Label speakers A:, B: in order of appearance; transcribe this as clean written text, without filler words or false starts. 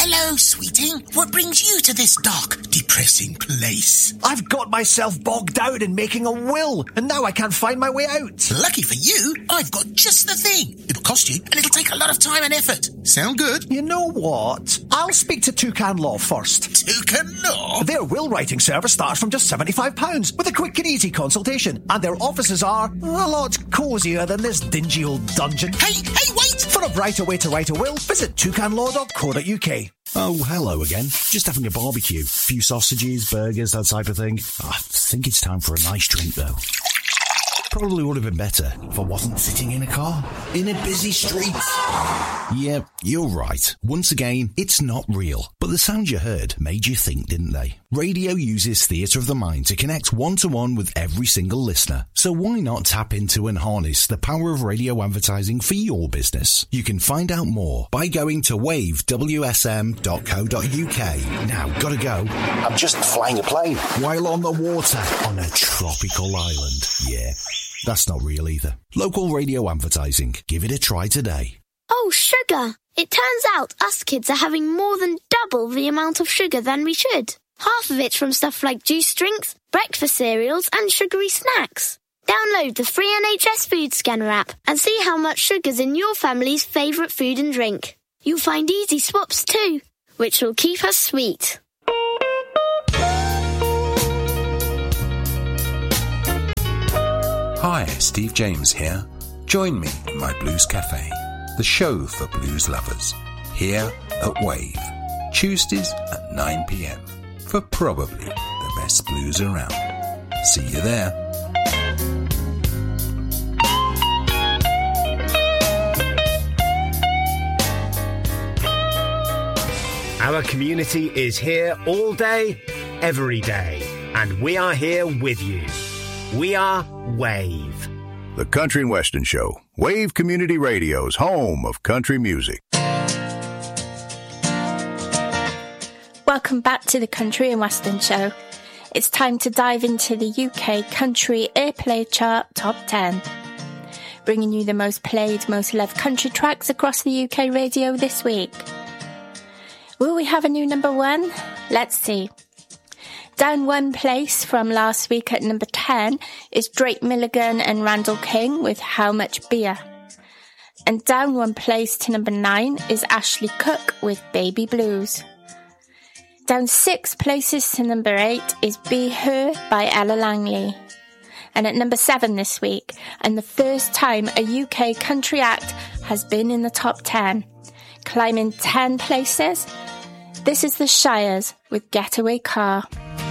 A: Hello, sweeting. What brings you to this dark, depressing place?
B: I've got myself bogged down in making a will, and now I can't find my way out.
A: Lucky for you, I've got just the thing. It'll cost you, and it'll take a lot of time and effort. Sound good?
B: You know what? I'll speak to Toucan Law first.
A: Toucan Law?
B: Their will writing service starts from just £75 with a quick and easy consultation, and their offices are a lot cosier than this dingy old dungeon.
A: Hey, wait!
B: For a brighter way to write a will, visit toucanlaw.co.uk.
C: Oh, hello again. Just having a barbecue. A few sausages, burgers, that type of thing. I think it's time for a nice drink, though. Probably would have been better if I wasn't sitting in a car, in a busy street. Yeah, you're right. Once again, it's not real. But the sounds you heard made you think, didn't they? Radio uses theatre of the mind to connect one-to-one with every single listener. So why not tap into and harness the power of radio advertising for your business? You can find out more by going to wavewsm.co.uk. Now, gotta go. I'm just flying a plane while on the water on a tropical island. Yeah. That's not real either. Local radio advertising. Give it a try today.
D: Oh, sugar. It turns out us kids are having more than double the amount of sugar than we should. Half of it's from stuff like juice drinks, breakfast cereals and sugary snacks. Download the free NHS Food Scanner app and see how much sugar's in your family's favourite food and drink. You'll find easy swaps too, which will keep us sweet.
E: Hi, Steve James here. Join me in my Blues Cafe, the show for blues lovers, here at Wave, Tuesdays at 9 p.m, for probably the best blues around. See you there.
F: Our community is here all day, every day, and we are here with you. We are Wave.
G: The Country and Western Show. Wave Community Radio's home of country music.
H: Welcome back to the Country and Western Show. It's time to dive into the UK Country Airplay Chart Top 10. Bringing you the most played, most loved country tracks across the UK radio this week. Will we have a new number one? Let's see. Down one place from last week at number 10 is Drake Milligan and Randall King with How Much Beer. And down one place to number 9 is Ashley Cook with Baby Blues. Down 6 places to number 8 is Be Her by Ella Langley. And at number 7 this week, and the first time a UK country act has been in the top 10, climbing 10 places, this is the Shires with Getaway Car.